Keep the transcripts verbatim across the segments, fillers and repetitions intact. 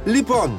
Λοιπόν,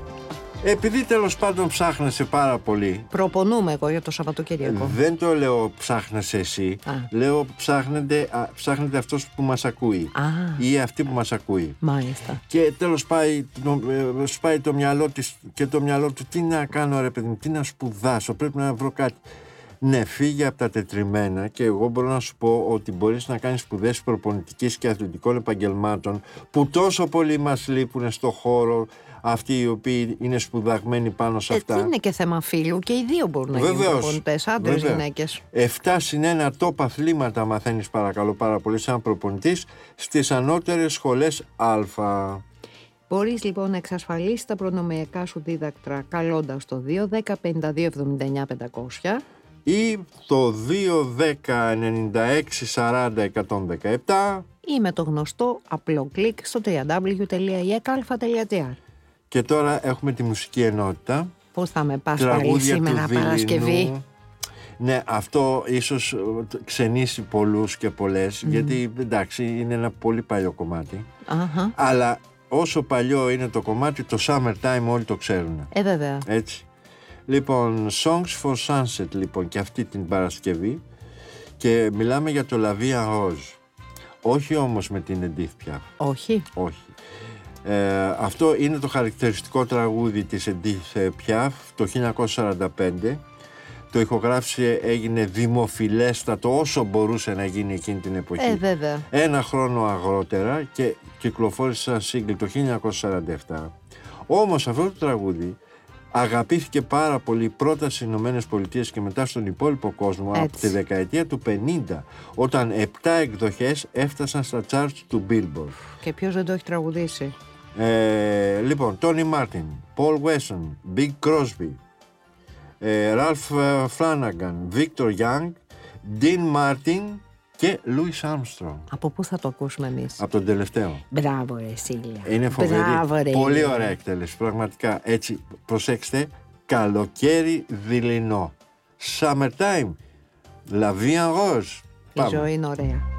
επειδή τέλος πάντων ψάχνεσαι πάρα πολύ. Προπονούμε εγώ για το Σαββατοκύριακο. Δεν το λέω ψάχνεσαι εσύ. Α. Λέω ψάχνετε, α, ψάχνετε αυτός που μας ακούει. Α. Ή αυτή που μας ακούει. Μάλιστα. Και τέλος πάει το, σπάει το μυαλό της και το μυαλό του. Τι να κάνω ρε παιδί μου, τι να σπουδάσω, πρέπει να βρω κάτι. Ναι, φύγε από τα τετριμμένα και εγώ μπορώ να σου πω ότι μπορείς να κάνεις σπουδές προπονητικής και αθλητικών επαγγελμάτων που τόσο πολύ μας λείπουν στο χώρο, αυτοί οι οποίοι είναι σπουδαγμένοι πάνω σε αυτά. Δεν είναι και θέμα φίλου και οι δύο μπορούν να Βεβαίως, γίνουν προπονητές, άντρες, γυναίκες. Εφτά συν ένα top αθλήματα μαθαίνεις παρακαλώ πάρα πολύ σαν προπονητής στις ανώτερες σχολές Α. Μπορείς λοιπόν να εξασφαλίσεις τα προνομιακά σου δίδακτρα καλώντας το δύο δέκα πενήντα δύο εβδομήντα εννιά πεντακόσια ή το δύο δέκα ενενήντα έξι σαράντα εκατόν δεκαεπτά ή με το γνωστό απλό κλικ στο double-u double-u double-u τελεία ι εκ αλφα τελεία τζι άρ. Και τώρα έχουμε τη μουσική ενότητα. Πώς θα με πας πάλι σήμερα Παρασκευή? Ναι, αυτό ίσως ξενήσει πολλούς και πολλές, mm. γιατί εντάξει είναι ένα πολύ παλιό κομμάτι. Uh-huh. Αλλά όσο παλιό είναι το κομμάτι, το Summertime όλοι το ξέρουν. Ε, βέβαια. Έτσι. Λοιπόν, Songs for Sunset λοιπόν και αυτή την Παρασκευή και μιλάμε για το La Vie en Rose. Όχι όμως με την Edith Piaf. Όχι. Όχι. Ε, αυτό είναι το χαρακτηριστικό τραγούδι της Edith Piaf το χίλια εννιακόσια σαράντα πέντε. Το ηχογράφησε, έγινε δημοφιλέστατο όσο μπορούσε να γίνει εκείνη την εποχή. Ε, βέβαια. Ένα χρόνο αργότερα και κυκλοφόρησε σαν single το χίλια εννιακόσια σαράντα επτά. Όμως αυτό το τραγούδι αγαπήθηκε πάρα πολύ πρώτα στις Ηνωμένες Πολιτείες και μετά στον υπόλοιπο κόσμο. Έτσι. Από τη δεκαετία του πενήντα, όταν επτά εκδοχές έφτασαν στα charts του Billboard. Και ποιος δεν το έχει τραγουδήσει? Ε, λοιπόν, Tony Martin, Paul Weston, Bing Crosby, ε, Ralph Flanagan, Victor Young, Dean Martin και Louis Armstrong. Από πού θα το ακούσουμε εμείς? Από τον τελευταίο. Μπράβο ρε Σίλια. Είναι φοβερή. Μπράβο, ρε. Πολύ ωραία εκτέλεση. Πραγματικά έτσι, προσέξτε, καλοκαίρι δειλινό. Summertime. La Vie en Rose. Η ζωή είναι ωραία.